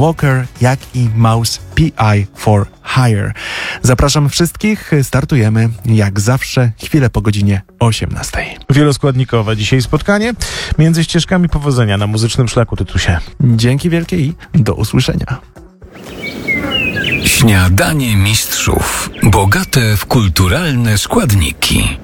Walker, jak i Mouse P.I. for Hire. Zapraszam wszystkich, startujemy jak zawsze chwilę po godzinie 18. Wieloskładnikowe dzisiaj spotkanie między ścieżkami powodzenia na muzycznym szlaku, Tytusie. Dzięki wielkie i do usłyszenia. Śniadanie mistrzów. Bogate w kulturalne składniki.